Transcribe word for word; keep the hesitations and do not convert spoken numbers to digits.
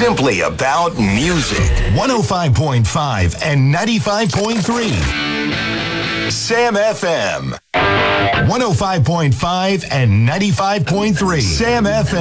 simply about music. one oh five point five and ninety-five point three. Sam F M. one oh five point five and ninety-five point three. Sam F M.